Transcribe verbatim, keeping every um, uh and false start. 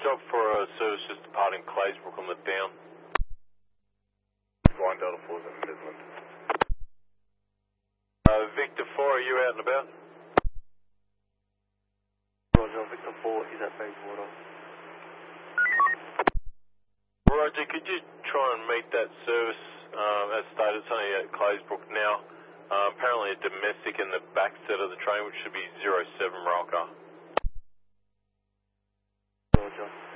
Job for a service just departing Claysbrook on the down. Flying Delta four is in Midland. Uh, Victor four, are you out and about? Roger, Victor four is at Bayswater. Roger, could you try and meet that service um, as stated? It's only at Claysbrook now. Uh, apparently a domestic in the back set of the train, which should be zero seven rail car. Roger.